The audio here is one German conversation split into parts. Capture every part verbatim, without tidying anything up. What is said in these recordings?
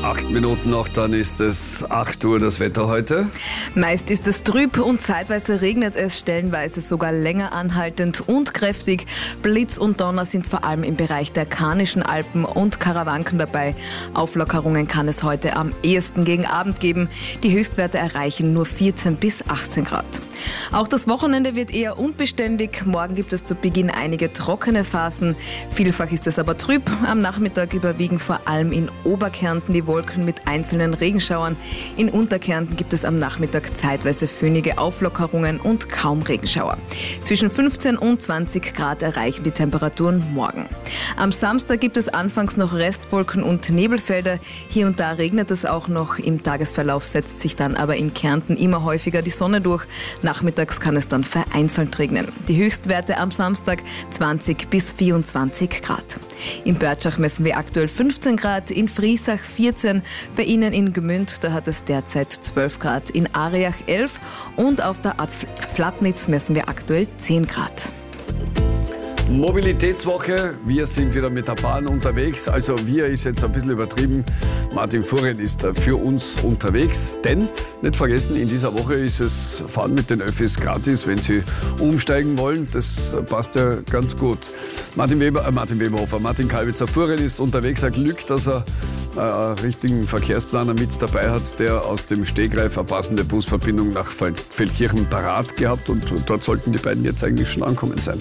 Acht Minuten noch, dann ist es acht Uhr das Wetter heute. Meist ist es trüb und zeitweise regnet es, stellenweise sogar länger anhaltend und kräftig. Blitz und Donner sind vor allem im Bereich der Karnischen Alpen und Karawanken dabei. Auflockerungen kann es heute am ehesten gegen Abend geben. Die Höchstwerte erreichen nur vierzehn bis achtzehn Grad. Auch das Wochenende wird eher unbeständig. Morgen gibt es zu Beginn einige trockene Phasen. Vielfach ist es aber trüb. Am Nachmittag überwiegen vor allem in Oberkärnten die Wolken mit einzelnen Regenschauern. In Unterkärnten gibt es am Nachmittag zeitweise föhnige Auflockerungen und kaum Regenschauer. Zwischen fünfzehn und zwanzig Grad erreichen die Temperaturen morgen. Am Samstag gibt es anfangs noch Restwolken und Nebelfelder. Hier und da regnet es auch noch. Im Tagesverlauf setzt sich dann aber in Kärnten immer häufiger die Sonne durch. Nachmittags kann es dann vereinzelt regnen. Die Höchstwerte am Samstag zwanzig bis vierundzwanzig Grad. In Börtschach messen wir aktuell fünfzehn Grad, in Friesach vierzehn, bei Ihnen in Gmünd, da hat es derzeit zwölf Grad, in Ariach elf und auf der Ad Flatnitz messen wir aktuell zehn Grad. Mobilitätswoche, wir sind wieder mit der Bahn unterwegs. Also wir ist jetzt ein bisschen übertrieben. Martin Fuhren ist für uns unterwegs. Denn, nicht vergessen, in dieser Woche ist es Fahren mit den Öffis gratis, wenn Sie umsteigen wollen. Das passt ja ganz gut. Martin Weber, äh Martin Weberhofer, Martin Kalwitzer Fuhren ist unterwegs. Ein Glück, dass er äh, einen richtigen Verkehrsplaner mit dabei hat, der aus dem Stegreif eine passende Busverbindung nach Feldkirchen parat gehabt. Und dort sollten die beiden jetzt eigentlich schon ankommen sein.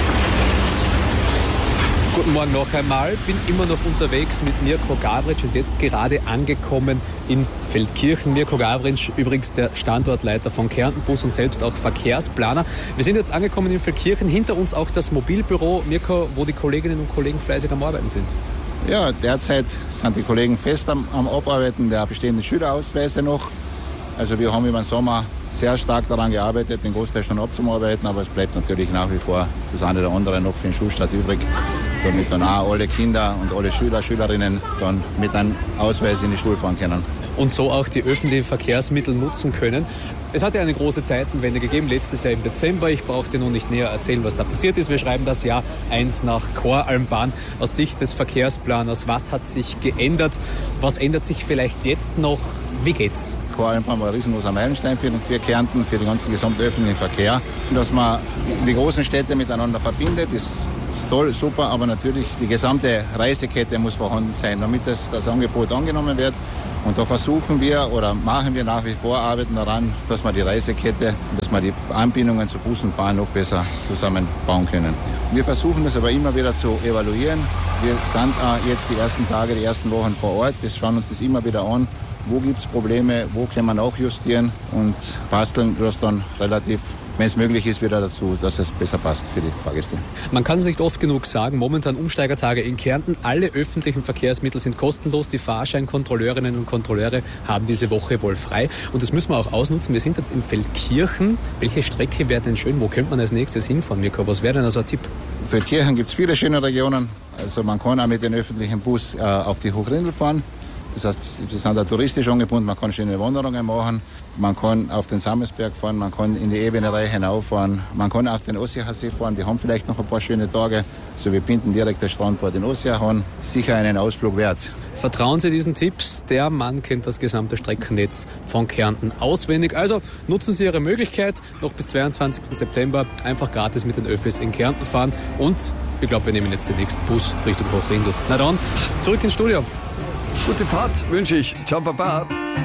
Guten Morgen noch einmal. Bin immer noch unterwegs mit Mirko Gavric und jetzt gerade angekommen in Feldkirchen. Mirko Gavric, übrigens der Standortleiter von Kärnten-Bus und selbst auch Verkehrsplaner. Wir sind jetzt angekommen in Feldkirchen. Hinter uns auch das Mobilbüro. Mirko, wo die Kolleginnen und Kollegen fleißig am Arbeiten sind. Ja, derzeit sind die Kollegen fest am, am Abarbeiten der bestehenden Schülerausweise noch. Also wir haben über den Sommer sehr stark daran gearbeitet, den Großteil schon abzuarbeiten, aber es bleibt natürlich nach wie vor das eine oder andere noch für den Schulstart übrig, damit dann auch alle Kinder und alle Schüler, Schülerinnen dann mit einem Ausweis in die Schule fahren können. Und so auch die öffentlichen Verkehrsmittel nutzen können. Es hat ja eine große Zeitenwende gegeben, letztes Jahr im Dezember. Ich brauchte nun nicht näher erzählen, was da passiert ist. Wir schreiben das Jahr eins nach Koralmbahn. Aus Sicht des Verkehrsplaners, was hat sich geändert? Was ändert sich vielleicht jetzt noch? Wie geht's? Koralmbahn war ein riesengroßer Meilenstein für, für Kärnten, für den ganzen gesamten öffentlichen Verkehr. Dass man die großen Städte miteinander verbindet, ist toll, super, aber natürlich die gesamte Reisekette muss vorhanden sein, damit das, das Angebot angenommen wird. Und da versuchen wir oder machen wir nach wie vor Arbeiten daran, dass wir die Reisekette, dass wir die Anbindungen zu Bus und Bahn noch besser zusammenbauen können. Wir versuchen das aber immer wieder zu evaluieren. Wir sind äh, jetzt die ersten Tage, die ersten Wochen vor Ort. Wir schauen uns das immer wieder an. Wo gibt es Probleme, wo kann man nachjustieren und basteln das dann relativ, wenn es möglich ist, wieder dazu, dass es besser passt für die Fahrgäste. Man kann es nicht oft genug sagen, momentan Umsteigertage in Kärnten. Alle öffentlichen Verkehrsmittel sind kostenlos. Die Fahrscheinkontrolleurinnen und Kontrolleure haben diese Woche wohl frei. Und das müssen wir auch ausnutzen. Wir sind jetzt in Feldkirchen. Welche Strecke wäre denn schön? Wo könnte man als nächstes hinfahren, Mirko? Was wäre denn also ein Tipp? In Feldkirchen gibt es viele schöne Regionen. Also man kann auch mit dem öffentlichen Bus äh, auf die Hochrindel fahren. Das heißt, wir sind da touristisch angebunden, man kann schöne Wanderungen machen, man kann auf den Sammelsberg fahren, man kann in die Ebenerei hinauffahren, man kann auf den Ossiacher fahren, wir haben vielleicht noch ein paar schöne Tage, so wir binden direkt das Strandbad in Ossiach an, sicher einen Ausflug wert. Vertrauen Sie diesen Tipps, der Mann kennt das gesamte Streckennetz von Kärnten auswendig. Also nutzen Sie Ihre Möglichkeit, noch bis zweiundzwanzigsten September einfach gratis mit den Öffis in Kärnten fahren und ich glaube, wir nehmen jetzt den nächsten Bus Richtung Hochrindel. Na dann, zurück ins Studio. Gute Fahrt wünsche ich. Ciao, Papa.